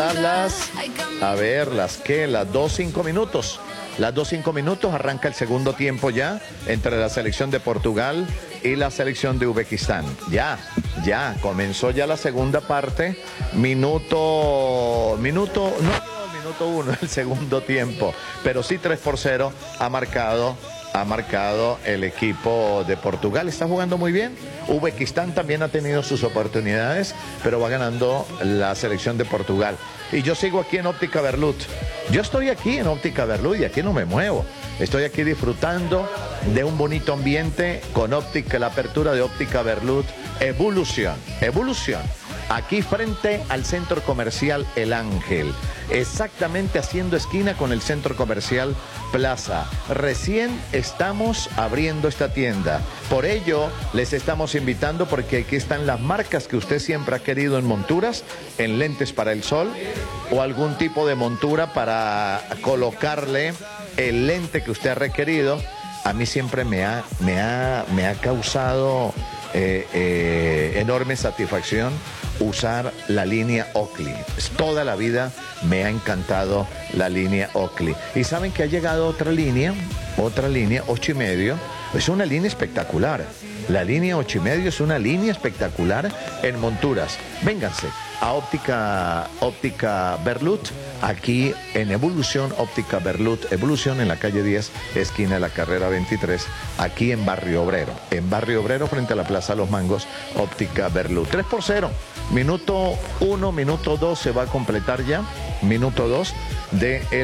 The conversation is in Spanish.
Las 2:05. Las 2:05 arranca el segundo tiempo ya entre la selección de Portugal y la selección de Uzbekistán. Ya, comenzó ya la segunda parte. Minuto 1 el segundo tiempo, pero sí 3-0 ha marcado el equipo de Portugal. Está jugando muy bien. Uzbekistán también ha tenido sus oportunidades, pero va ganando la selección de Portugal. Y yo sigo aquí en Óptica Berlut. Yo estoy aquí en Óptica Berlut y aquí no me muevo. Estoy aquí disfrutando de un bonito ambiente con óptica, la apertura de Óptica Berlut. Evolución. Aquí frente al centro comercial El Ángel, exactamente haciendo esquina con el centro comercial Plaza. Recién estamos abriendo esta tienda, por ello les estamos invitando porque aquí están las marcas que usted siempre ha querido en monturas, en lentes para el sol o algún tipo de montura para colocarle el lente que usted ha requerido. A mí siempre me ha causado enorme satisfacción usar la línea Oakley. Toda la vida me ha encantado la línea Oakley. Y saben que ha llegado otra línea 8,5. Es una línea espectacular. La línea 8,5 es una línea espectacular en monturas. Vénganse a Óptica Berlut, aquí en Evolución, Óptica Berlut, Evolución en la calle 10, esquina de la carrera 23, aquí en Barrio Obrero. En Barrio Obrero, frente a la Plaza Los Mangos, Óptica Berlut. 3-0. Minuto 1, minuto 2 se va a completar ya. Minuto 2 de el